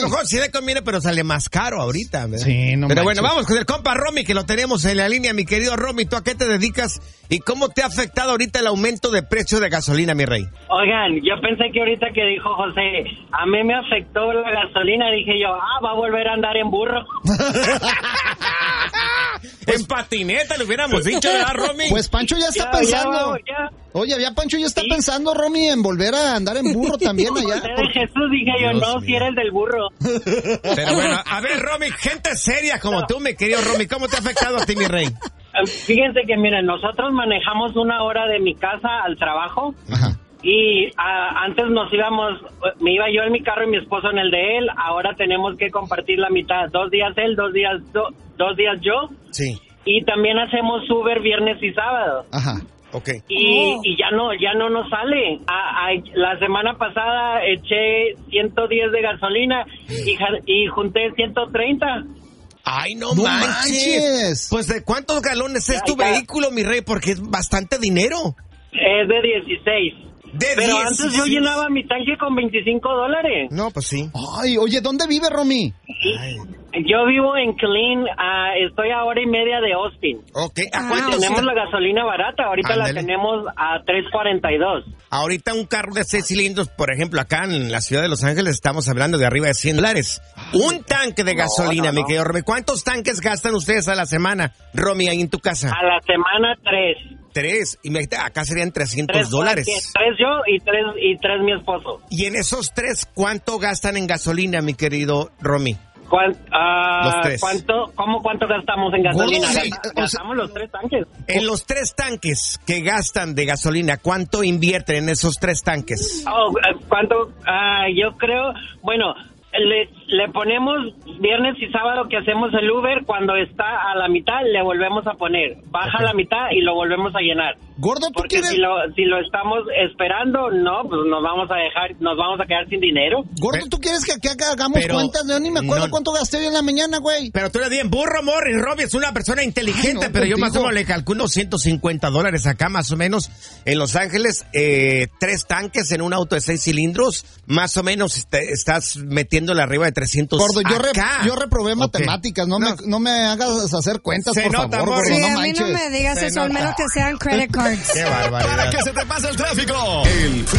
lo mejor sí le conviene, pero sale más caro ahorita, ¿verdad? Sí, no Pero manches. bueno, vamos con el compa Romy, que lo tenemos en la línea. Mi querido Romy, ¿tú a qué te dedicas? ¿Y cómo te ha afectado ahorita el aumento de precio de gasolina, mi rey? Oigan, yo pensé que ahorita que dijo José, a mí me afectó la gasolina, dije yo, va a volver a andar en burro. En patineta le hubiéramos dicho, ¿verdad, Romy? Pues Pancho ya está pensando. Oye, ya Pancho ya está pensando, Romy, en volver a andar en burro también allá. De Jesús dije yo, no, si eres del burro. Pero bueno, a ver, Romy, gente seria como tú, mi querido Romy, ¿cómo te ha afectado a ti, mi rey? Fíjense que, miren, nosotros manejamos 1 hora de mi casa al trabajo. Ajá. Y antes me iba yo en mi carro y mi esposo en el de él. Ahora tenemos que compartir la mitad. 2 días él, 2 días yo. Sí. Y también hacemos Uber viernes y sábado. Ajá. Ok. Y ya no nos sale. La semana pasada eché 110 de gasolina y junté 130. Ay, no manches. manches. Pues, ¿de cuántos galones es tu vehículo, mi rey? Porque es bastante dinero. Es de 16. Pero antes yo llenaba mi tanque con $25. No, pues sí. Ay, oye, ¿dónde vive, Romy? Yo vivo en Killeen, estoy a 1:30 de Austin. Ok. Tenemos la gasolina barata, ahorita Ándale. la tenemos a $3.42. Ahorita un carro de 6 cilindros, por ejemplo, acá en la ciudad de Los Ángeles estamos hablando de arriba de $100. Un tanque de gasolina, mi querido Romy. ¿Cuántos tanques gastan ustedes a la semana, Romy, ahí en tu casa? A la semana 3. 3. Y acá serían $300. 3 yo y 3 mi esposo. Y en esos 3, ¿cuánto gastan en gasolina, mi querido Romy? Los 3. ¿Cuánto gastamos en gasolina? Gordo, sí, Gastamos los 3 tanques. En los 3 tanques que gastan de gasolina, ¿cuánto invierten en esos 3 tanques? ¿Cuánto? Yo creo, bueno, le ponemos viernes y sábado que hacemos el Uber, cuando está a la mitad le volvemos a poner, baja a la mitad y lo volvemos a llenar. Gordo, ¿tú Porque quieres? si lo estamos esperando, no, pues nos vamos a quedar sin dinero. Gordo, ¿tú quieres que hagamos pero cuentas? Yo ni me acuerdo no. cuánto gasté hoy en la mañana, güey. Pero tú eres bien burro, Morris. Robbie es una persona inteligente, Ay, no, pero yo más o contigo. menos le calculo unos $150 acá, más o menos, en Los Ángeles. 3 tanques en un auto de 6 cilindros, más o menos estás metiéndole arriba de 300 Gordo, acá. yo reprobé Ok. matemáticas, no me hagas hacer cuentas, Se por nota, favor, Morris. gordo, Sí, no a mí manches. no me digas Se eso, al nota. menos que sean credit cards. Qué barbaridad. Para que se te pase el tráfico.